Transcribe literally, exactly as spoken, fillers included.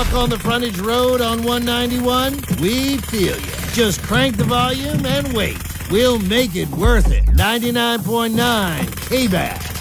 stuck on the frontage road on one ninety-one? We feel you. Just crank the volume and wait. We'll make it worth it. ninety-nine point nine K-B A S.